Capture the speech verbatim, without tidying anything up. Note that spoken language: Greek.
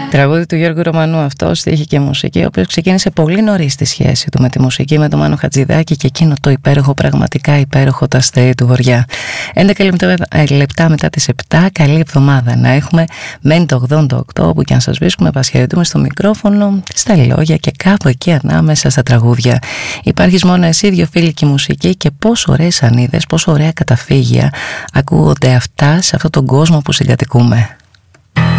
Τραγούδι του Γιώργου Ρωμανού αυτό, στίχη και μουσική, ο οποίος ξεκίνησε πολύ νωρίς τη σχέση του με τη μουσική, με τον Μάνο Χατζηδάκη και εκείνο το υπέροχο, πραγματικά υπέροχο «Τα αστέρια του Βοριά». έντεκα λεπτά μετά τις επτά, καλή εβδομάδα να έχουμε. Μένει το ογδόντα οκτώ, όπου και αν σας βρίσκουμε, μας χαιρετούμε στο μικρόφωνο, στα λόγια και κάπου εκεί ανάμεσα στα τραγούδια. Υπάρχεις μόνο εσύ, δύο φίλοι και η μουσική, και πόσο ωραίες ανίδες, πόσο ωραία καταφύγια ακούγονται αυτά σε αυτόν τον κόσμο που συγκατοικούμε.